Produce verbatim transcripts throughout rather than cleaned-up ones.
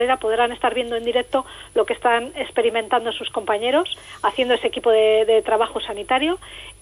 podrán estar viendo en directo lo que están experimentando sus compañeros, haciendo ese equipo de, de trabajo sanitario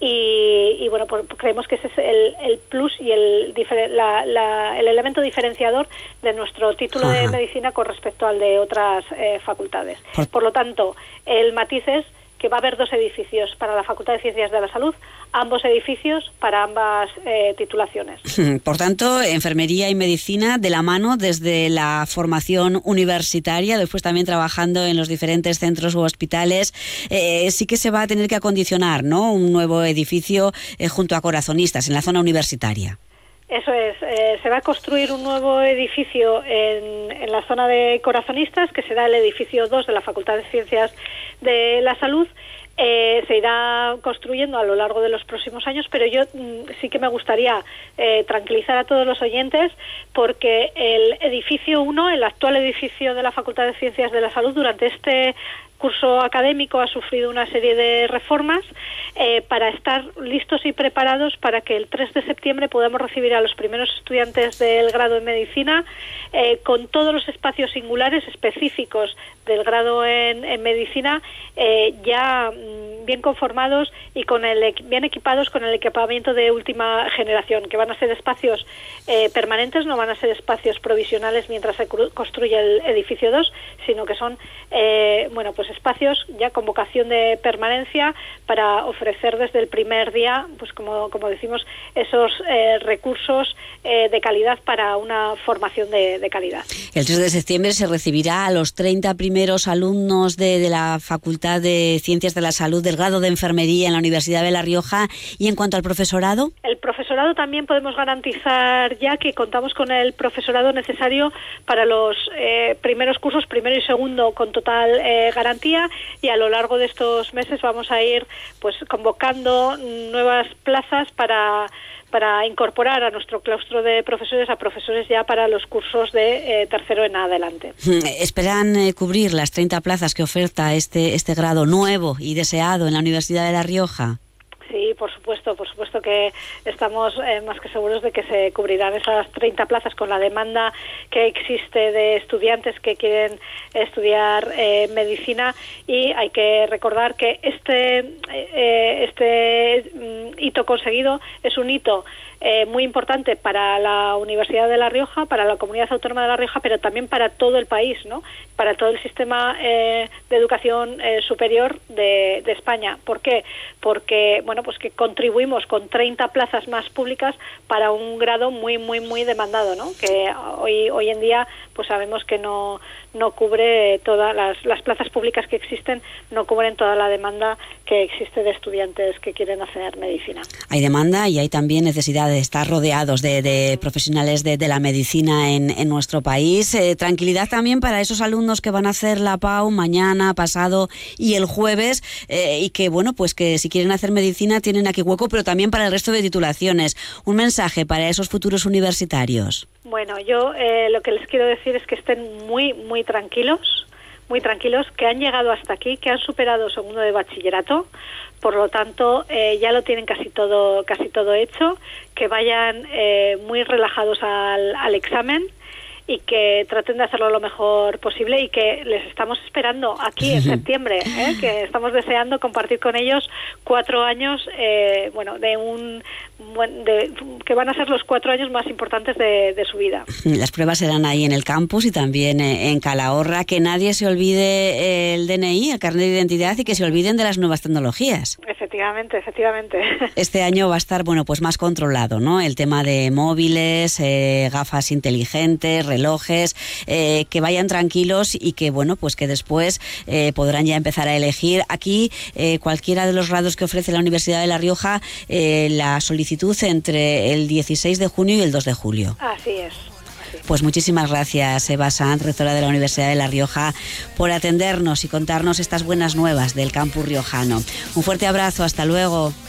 y, y bueno, pues creemos que ese es el, el plus y el, la, la, el elemento diferenciador de nuestro título Ajá. de medicina con respecto al de otras eh, facultades. Por... Por lo tanto, el matiz es que va a haber dos edificios para la Facultad de Ciencias de la Salud, ambos edificios para ambas eh, titulaciones. Por tanto, enfermería y medicina de la mano desde la formación universitaria, después también trabajando en los diferentes centros u hospitales. Eh, sí que se va a tener que acondicionar, ¿no?, un nuevo edificio eh, junto a Corazonistas en la zona universitaria. Eso es, eh, se va a construir un nuevo edificio en, en la zona de Corazonistas, que será el edificio dos de la Facultad de Ciencias de la Salud. Eh, se irá construyendo a lo largo de los próximos años, pero yo mm, sí que me gustaría eh, tranquilizar a todos los oyentes, porque el edificio uno, el actual edificio de la Facultad de Ciencias de la Salud, durante este curso académico ha sufrido una serie de reformas eh, para estar listos y preparados para que el tres de septiembre podamos recibir a los primeros estudiantes del grado en medicina eh, con todos los espacios singulares específicos del grado en, en medicina eh, ya mm, bien conformados y con el bien equipados con el equipamiento de última generación, que van a ser espacios eh, permanentes, no van a ser espacios provisionales mientras se construye el edificio dos, sino que son eh, bueno pues espacios ya con vocación de permanencia para ofrecer desde el primer día, pues como, como decimos, esos eh, recursos eh, de calidad para una formación de, de calidad. El tres de septiembre se recibirá a los treinta primeros alumnos de, de la Facultad de Ciencias de la Salud del grado de Enfermería en la Universidad de La Rioja. Y en cuanto al profesorado... El profesorado también podemos garantizar ya que contamos con el profesorado necesario para los eh, primeros cursos, primero y segundo, con total eh, garantía. Y a lo largo de estos meses vamos a ir pues convocando nuevas plazas para para incorporar a nuestro claustro de profesores a profesores ya para los cursos de eh, tercero en adelante. ¿Esperan eh, cubrir las treinta plazas que oferta este este grado nuevo y deseado en la Universidad de La Rioja? Sí, por supuesto, por supuesto que estamos eh, más que seguros de que se cubrirán esas treinta plazas con la demanda que existe de estudiantes que quieren estudiar eh, medicina, y hay que recordar que este eh, este mm, hito conseguido es un hito eh, muy importante para la Universidad de La Rioja, para la Comunidad Autónoma de La Rioja, pero también para todo el país, ¿no?, para todo el sistema eh, de educación eh, superior de, de España. ¿Por qué? Porque, bueno, pues que contribuimos con treinta plazas más públicas para un grado muy, muy, muy demandado, ¿no?, que hoy hoy en día pues sabemos que no no cubre todas las, las plazas públicas que existen, no cubren toda la demanda que existe de estudiantes que quieren hacer medicina. Hay demanda y hay también necesidad de estar rodeados de, de profesionales de, de la medicina en, en nuestro país. Eh, tranquilidad también para esos alumnos que van a hacer la P A U mañana, pasado y el jueves, eh, y que, bueno, pues que si quieren hacer medicina tienen aquí hueco, pero también para el resto de titulaciones. Un mensaje para esos futuros universitarios. Bueno, yo eh, lo que les quiero decir es que estén muy, muy tranquilos, muy tranquilos, que han llegado hasta aquí, que han superado segundo de bachillerato, por lo tanto eh, ya lo tienen casi todo, casi todo hecho, que vayan eh, muy relajados al, al examen y que traten de hacerlo lo mejor posible, y que les estamos esperando aquí en septiembre, ¿eh? Que estamos deseando compartir con ellos cuatro años, eh, bueno, de un de, que van a ser los cuatro años más importantes de, de su vida. Las pruebas serán ahí en el campus y también en Calahorra. Que nadie se olvide el D N I, el carnet de identidad, y que se olviden de las nuevas tecnologías. Efectivamente, efectivamente. Este año va a estar, bueno, pues más controlado, ¿no? El tema de móviles, eh, gafas inteligentes, relojes, eh, que vayan tranquilos y que, bueno, pues que después eh, podrán ya empezar a elegir. Aquí, eh, cualquiera de los grados que ofrece la Universidad de La Rioja, eh, la solicitud entre el dieciséis de junio y el dos de julio. Así es. Pues muchísimas gracias, Eva Sanz, rectora de la Universidad de La Rioja, por atendernos y contarnos estas buenas nuevas del campus riojano. Un fuerte abrazo, hasta luego.